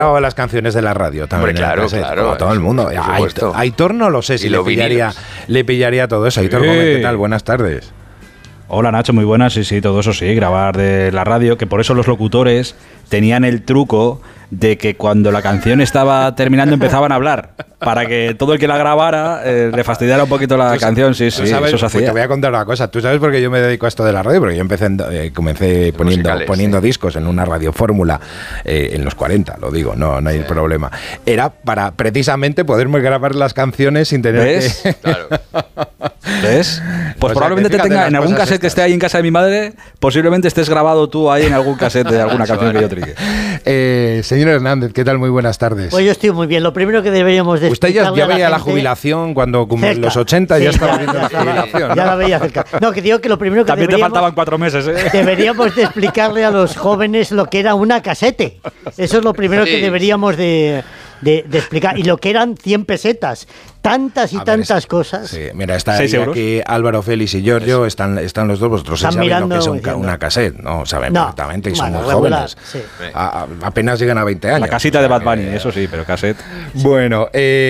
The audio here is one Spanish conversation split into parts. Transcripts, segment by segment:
las canciones de la radio también. Hombre, claro. Como todo el mundo. Aitor no lo sé si le pillaría todo eso. Aitor Gómez, ¿qué tal? Buenas tardes. Hola Nacho, muy buenas, sí, todo eso sí, grabar de la radio, que por eso los locutores tenían el truco de que cuando la canción estaba terminando empezaban a hablar, para que todo el que la grabara le fastidiara un poquito la canción, sí, eso se hacía. Pues te voy a contar una cosa, tú sabes por qué yo me dedico a esto de la radio, porque yo comencé poniendo discos en una radiofórmula en los 40, lo digo, no hay problema. Era para precisamente poderme grabar las canciones sin tener que... Claro. ¿Ves? Pues probablemente te tenga en algún cassette que esté ahí en casa de mi madre, posiblemente estés grabado tú ahí en algún cassette de alguna canción que yo trique. Señor Hernández, ¿qué tal? Muy buenas tardes. Pues yo estoy muy bien. Lo primero que deberíamos de usted ya veía la jubilación cuando en los 80 ya estaba viendo la jubilación. Ya la veía cerca. No, que digo que lo primero que también te faltaban 4 meses, ¿eh? Deberíamos de explicarle a los jóvenes lo que era una casete. Eso es lo primero que deberíamos de explicar. Y lo que eran 100 pesetas. Tantas y tantas cosas. Sí, mira, está aquí Álvaro, Félix y Giorgio, están los dos, vosotros sabéis lo que es una cassette, ¿no? Saben perfectamente y son muy jóvenes. Sí. Apenas llegan a 20 años. La casita de Bad Bunny, eso sí, pero cassette. Bueno,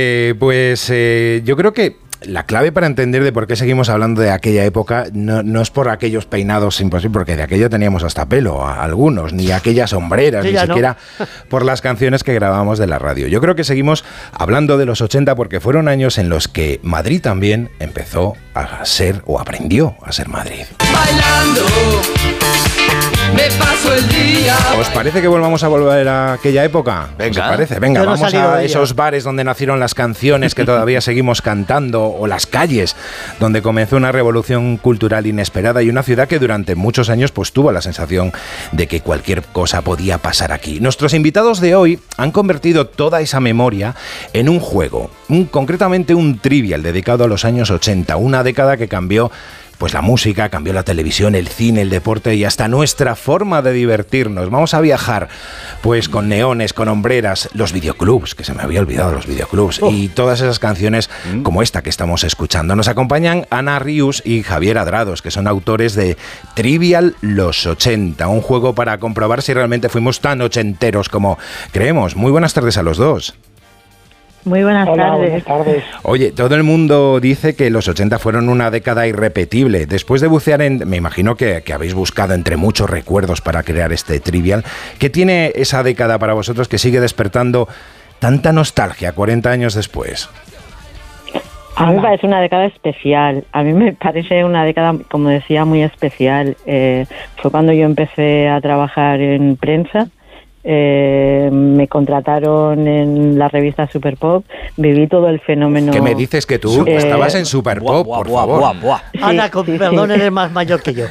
yo creo que la clave para entender de por qué seguimos hablando de aquella época no es por aquellos peinados imposibles, porque de aquello teníamos hasta pelo, algunos, ni aquellas hombreras, ni siquiera por las canciones que grabábamos de la radio. Yo creo que seguimos hablando de los 80 porque fueron años en los que Madrid también empezó a ser, o aprendió a ser Madrid. Bailando, me paso el día. ¿Os parece que volvamos a volver a aquella época? Venga. ¿Os parece? Venga, vamos a esos bares donde nacieron las canciones que todavía seguimos cantando, o las calles donde comenzó una revolución cultural inesperada y una ciudad que durante muchos años pues tuvo la sensación de que cualquier cosa podía pasar aquí. Nuestros invitados de hoy han convertido toda esa memoria en un juego, concretamente un trivial dedicado a los años 80, una década que cambió pues la música, cambió la televisión, el cine, el deporte y hasta nuestra forma de divertirnos. Vamos a viajar pues con neones, con hombreras, los videoclubs, que se me había olvidado los videoclubs, y todas esas canciones como esta que estamos escuchando. Nos acompañan Ana Rius y Javier Adrados, que son autores de Trivial Los 80, un juego para comprobar si realmente fuimos tan ochenteros como creemos. Muy buenas tardes a los dos. Muy buenas tardes. Oye, todo el mundo dice que los 80 fueron una década irrepetible. Después de bucear me imagino que habéis buscado entre muchos recuerdos para crear este trivial. ¿Qué tiene esa década para vosotros que sigue despertando tanta nostalgia 40 años después? A mí me parece una década especial. A mí me parece una década, como decía, muy especial. Fue cuando yo empecé a trabajar en prensa. Me contrataron en la revista Super Pop, viví todo el fenómeno. ¿Qué me dices que tú estabas en Super Pop, por favor? Ana, con perdón, eres más mayor que yo.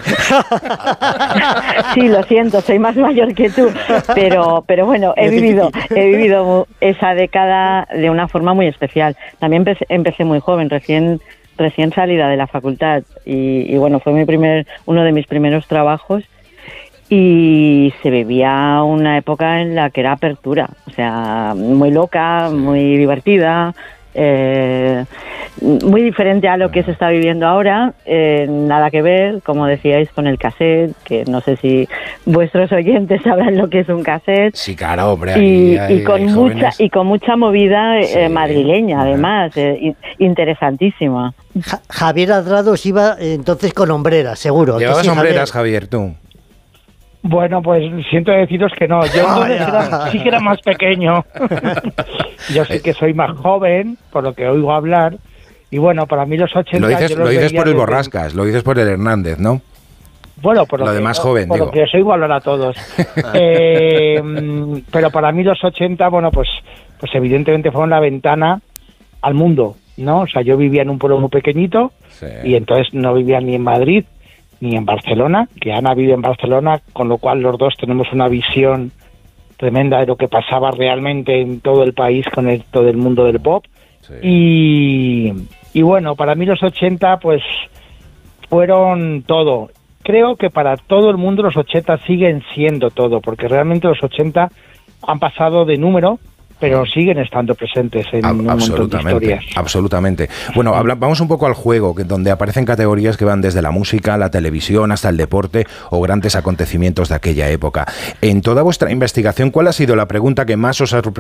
Sí, lo siento, soy más mayor que tú, pero bueno, he vivido esa década de una forma muy especial. También empecé muy joven, recién salida de la facultad y bueno, fue uno de mis primeros trabajos. Y se vivía una época en la que era apertura, o sea, muy loca, muy divertida, muy diferente a lo que se está viviendo ahora, nada que ver, como decíais, con el cassette, que no sé si vuestros oyentes sabrán lo que es un cassette. Sí, claro, hombre. Y con mucha movida madrileña, además, interesantísima. Javier Adrados iba entonces con hombreras, seguro. ¿Llevabas hombreras, Javier, tú? Bueno, pues siento deciros que no. Yo sí que era más pequeño. Yo sí que soy más joven, por lo que oigo hablar. Y bueno, para mí los 80... Lo dices por el Borrascas, lo dices por el Hernández, ¿no? Bueno, por lo de más joven, por digo. Lo que os oigo hablar a todos. Pero para mí los 80, bueno, pues evidentemente fueron la ventana al mundo, ¿no? O sea, yo vivía en un pueblo muy pequeñito y entonces no vivía ni en Madrid ni en Barcelona, que Ana vive en Barcelona, con lo cual los dos tenemos una visión tremenda de lo que pasaba realmente en todo el país con todo el mundo del pop. Sí. Y bueno, para mí los 80 pues fueron todo. Creo que para todo el mundo los 80 siguen siendo todo, porque realmente los 80 han pasado de número pero siguen estando presentes en un montón de historias. Absolutamente. Bueno, vamos un poco al juego, donde aparecen categorías que van desde la música, la televisión, hasta el deporte o grandes acontecimientos de aquella época. En toda vuestra investigación, ¿cuál ha sido la pregunta que más os ha